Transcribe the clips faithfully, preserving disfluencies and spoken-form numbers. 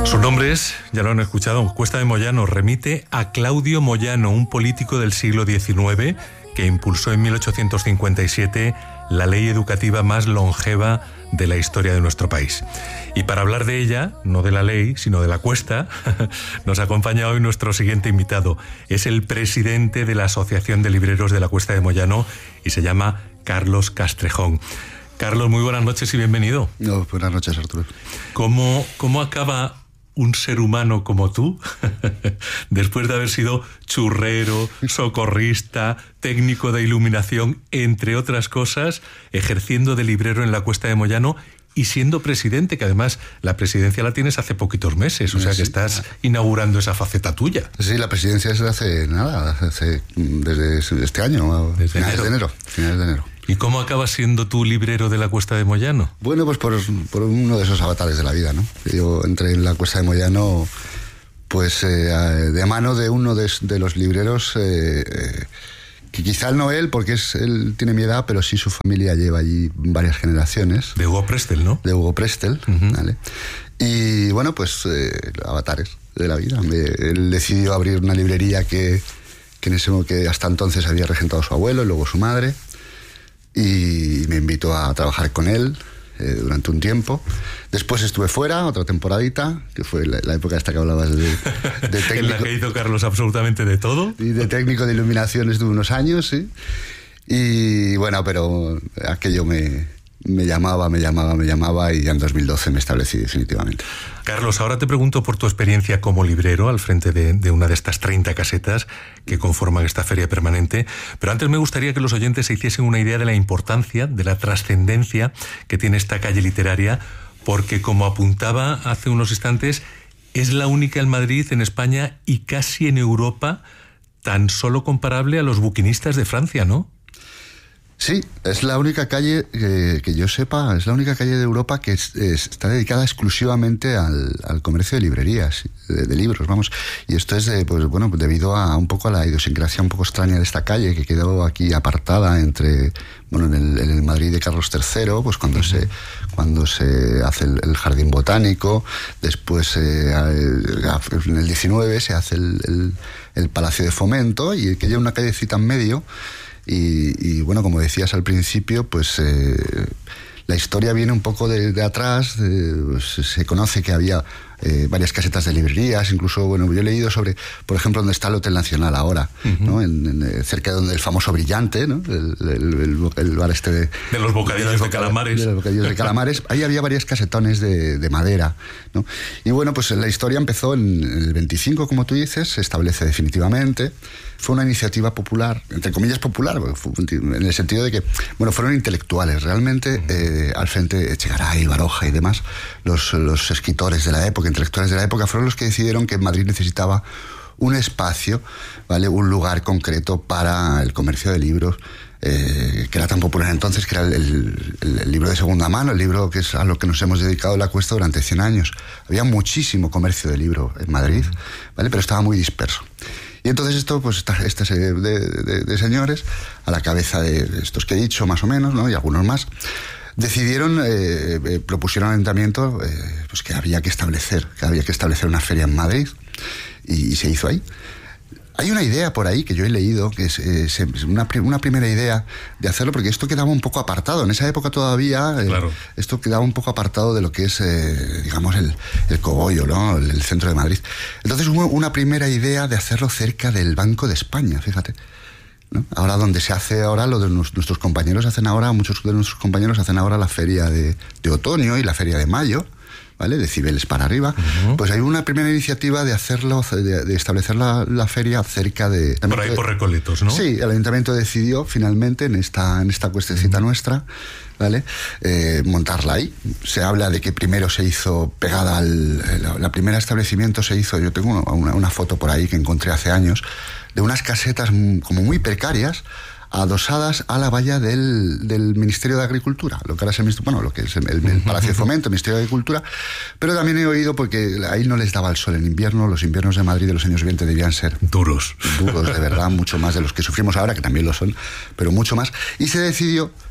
Su nombre es, ya lo han escuchado, Cuesta de Moyano, remite a Claudio Moyano, un político del siglo diecinueve que impulsó en mil ochocientos cincuenta y siete la ley educativa más longeva de la historia de nuestro país. Y para hablar de ella, no de la ley, sino de la Cuesta, nos acompaña hoy nuestro siguiente invitado. Es el presidente de la Asociación de Libreros de la Cuesta de Moyano y se llama Carlos Castrejón. Carlos, muy buenas noches y bienvenido. No, buenas noches, Arturo. ¿Cómo, cómo acaba un ser humano como tú, después de haber sido churrero, socorrista, técnico de iluminación, entre otras cosas, ejerciendo de librero en la Cuesta de Moyano y siendo presidente, que además la presidencia la tienes hace poquitos meses, o sea que estás inaugurando esa faceta tuya? Sí, la presidencia es hace nada, hace, desde este año, desde finales enero. de enero. Finales de enero. ¿Y cómo acabas siendo tú librero de la Cuesta de Moyano? Bueno, pues por, por uno de esos avatares de la vida, ¿no? Yo entré en la Cuesta de Moyano pues eh, de mano de uno de, de los libreros, eh, eh, que quizá no él, porque es, él tiene mi edad, pero sí su familia lleva allí varias generaciones. De Hugo Prestel, ¿no? De Hugo Prestel, uh-huh. ¿Vale? Y bueno, pues eh, avatares de la vida. Me, él decidió abrir una librería que, que, en ese, que hasta entonces había regentado su abuelo y luego su madre. Y me invitó a trabajar con él eh, durante un tiempo. Después estuve fuera, otra temporadita, que fue la, la época esta que hablabas de, de técnico. En la que hizo Carlos absolutamente de todo. Y de técnico de iluminación estuve unos años, sí. Y bueno, pero aquello me, me llamaba, me llamaba, me llamaba y ya en dos mil doce me establecí definitivamente. Carlos, ahora te pregunto por tu experiencia como librero al frente de, de una de estas treinta casetas que conforman esta feria permanente, pero antes me gustaría que los oyentes se hiciesen una idea de la importancia, de la trascendencia que tiene esta calle literaria, porque como apuntaba hace unos instantes, es la única en Madrid, en España y casi en Europa, tan solo comparable a los buquinistas de Francia, ¿no? Sí, es la única calle que, que yo sepa, es la única calle de Europa que es, es, está dedicada exclusivamente al, al comercio de librerías, de, de libros, vamos. Y esto es, de, pues bueno, debido a un poco a la idiosincrasia un poco extraña de esta calle, que quedó aquí apartada entre, bueno, en el, en el Madrid de Carlos tercero, pues cuando uh-huh. se cuando se hace el, el jardín botánico, después eh, en el diecinueve se hace el, el, el Palacio de Fomento, y que lleva una callecita en medio. Y, y bueno, como decías al principio, pues eh, la historia viene un poco de, de atrás. De, pues, se conoce que había eh, varias casetas de librerías, incluso, bueno, yo he leído sobre, por ejemplo, donde está el Hotel Nacional ahora, uh-huh. ¿no? En, en, cerca de donde el famoso Brillante, ¿no? El, el, el, el bar este de... De los bocadillos de, los de calamares. De los bocadillos de calamares. Ahí había varias casetones de, de madera, ¿no? Y bueno, pues la historia empezó en el veinticinco, como tú dices, se establece definitivamente. Fue una iniciativa popular, entre comillas popular, en el sentido de que, bueno, fueron intelectuales. Realmente, eh, al frente Echegaray, Baroja y demás, los, los escritores de la época, intelectuales de la época, fueron los que decidieron que Madrid necesitaba un espacio, ¿vale? Un lugar concreto para el comercio de libros, eh, que era tan popular entonces, que era el, el, el libro de segunda mano, el libro que es a lo que nos hemos dedicado en la Cuesta durante cien años. Había muchísimo comercio de libro en Madrid, ¿vale? Pero estaba muy disperso. Y entonces esto, pues esta, esta serie de, de, de señores, a la cabeza de estos que he dicho más o menos, ¿no? Y algunos más, decidieron, eh, eh, propusieron al ayuntamiento eh, pues que había que establecer, que había que establecer una feria en Madrid, y, y se hizo ahí. Hay una idea por ahí que yo he leído, que es, es una, una primera idea de hacerlo, porque esto quedaba un poco apartado. En esa época todavía, eh, claro. Esto quedaba un poco apartado de lo que es, eh, digamos, el, el cogollo, ¿no? El, el centro de Madrid. Entonces hubo una primera idea de hacerlo cerca del Banco de España, fíjate, ¿no? Ahora donde se hace ahora, lo de nuestros compañeros hacen ahora, muchos de nuestros compañeros hacen ahora la feria de, de otoño y la feria de mayo, ¿vale? De Cibeles para arriba. Uh-huh. Pues hay una primera iniciativa de hacerlo, de, de establecer la, la feria cerca de... Por ahí, por Recoletos, ¿no? Sí, el ayuntamiento decidió finalmente en esta, en esta cuestecita uh-huh. nuestra, ¿vale? Eh, montarla ahí. Se habla de que primero se hizo pegada al... La, la primera establecimiento se hizo, yo tengo una, una foto por ahí que encontré hace años, de unas casetas como muy precarias, adosadas a la valla del, del Ministerio de Agricultura, lo que ahora es el, bueno, lo que es el, el Palacio de Fomento, el Ministerio de Agricultura, pero también he oído porque ahí no les daba el sol en invierno, los inviernos de Madrid de los años veinte debían ser duros, duros de verdad, mucho más de los que sufrimos ahora, que también lo son, pero mucho más, y se decidió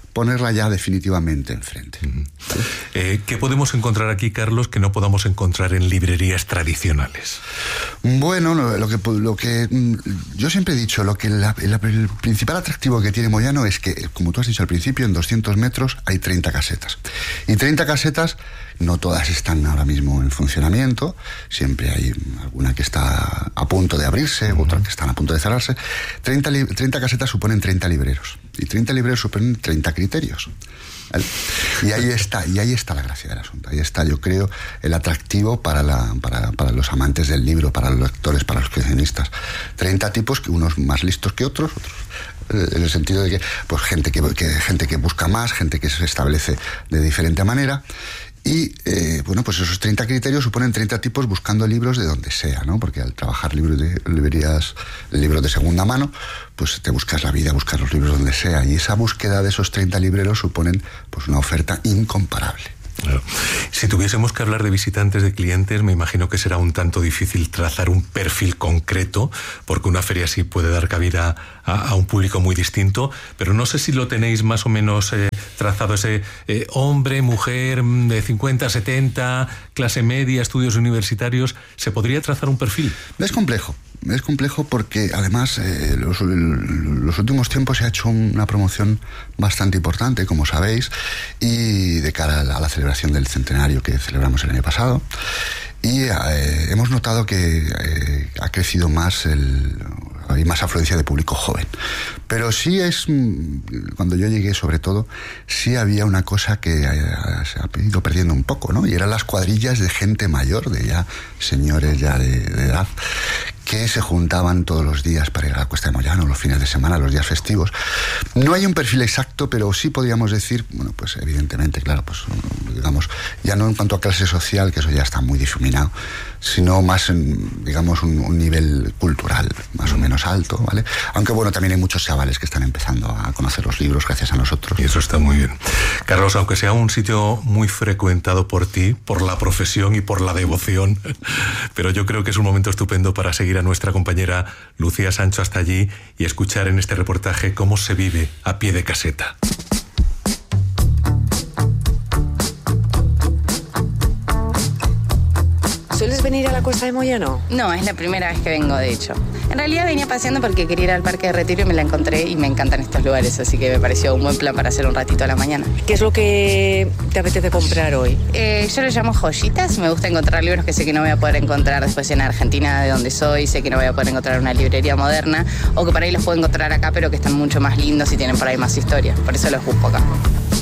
ponerla ya definitivamente enfrente. Uh-huh. eh, ¿Qué podemos encontrar aquí, Carlos, que no podamos encontrar en librerías tradicionales? Bueno, lo que, lo que yo siempre he dicho, lo que la, la, el principal atractivo que tiene Moyano es que, como tú has dicho al principio, en doscientos metros hay treinta casetas. Y treinta casetas, no todas están ahora mismo en funcionamiento, siempre hay alguna que está a punto de abrirse, uh-huh. otra que están a punto de cerrarse. treinta, treinta casetas suponen treinta libreros, y treinta libreros suponen treinta criterios. ¿Vale? Y ahí está, y ahí está la gracia del asunto. Ahí está, yo creo, el atractivo para, la, para, para los amantes del libro, para los lectores, para los coleccionistas. treinta tipos, que unos más listos que otros, otros en el sentido de que, pues gente que, que gente que busca más, gente que se establece de diferente manera. Y, eh, bueno, pues esos treinta criterios suponen treinta tipos buscando libros de donde sea, ¿no? Porque al trabajar libros de, librerías, libros de segunda mano, pues te buscas la vida, buscas los libros donde sea. Y esa búsqueda de esos treinta libreros suponen, pues, una oferta incomparable. Claro. Si tuviésemos que hablar de visitantes, de clientes, me imagino que será un tanto difícil trazar un perfil concreto, porque una feria así puede dar cabida a, a un público muy distinto, pero no sé si lo tenéis más o menos eh, trazado, ese eh, hombre, mujer, de cincuenta, setenta, clase media, estudios universitarios. ¿Se podría trazar un perfil? Es complejo. Es complejo porque además eh, los, los últimos tiempos se ha hecho una promoción bastante importante, como sabéis, y de cara a la, a la celebración del centenario que celebramos el año pasado. Y eh, hemos notado que eh, ha crecido más el... hay más afluencia de público joven. Pero sí es, cuando yo llegué sobre todo, sí había una cosa que se ha ido perdiendo un poco, ¿no? Y eran las cuadrillas de gente mayor, de ya señores ya de, de edad, que se juntaban todos los días para ir a la Cuesta de Moyano, los fines de semana, los días festivos. No hay un perfil exacto, pero sí podríamos decir, bueno, pues evidentemente, claro, pues digamos, ya no en cuanto a clase social, que eso ya está muy difuminado, sino más en, digamos, un, un nivel cultural más o menos alto, ¿vale? Aunque bueno, también hay muchos chavales que están empezando a conocer los libros gracias a nosotros. Y eso está muy bien. Carlos, aunque sea un sitio muy frecuentado por ti, por la profesión y por la devoción, pero yo creo que es un momento estupendo para seguir a nuestra compañera Lucía Sancho hasta allí y escuchar en este reportaje cómo se vive a pie de caseta. ¿Sueles venir a la Cuesta de Moyano? No, es la primera vez que vengo, de hecho. En realidad venía paseando porque quería ir al Parque de Retiro y me la encontré y me encantan estos lugares, así que me pareció un buen plan para hacer un ratito a la mañana. ¿Qué es lo que te apetece comprar hoy? Eh, yo lo llamo joyitas. Me gusta encontrar libros que sé que no voy a poder encontrar después en Argentina, de donde soy. Sé que no voy a poder encontrar en una librería moderna, o que por ahí los puedo encontrar acá, pero que están mucho más lindos y tienen por ahí más historia. Por eso los busco acá.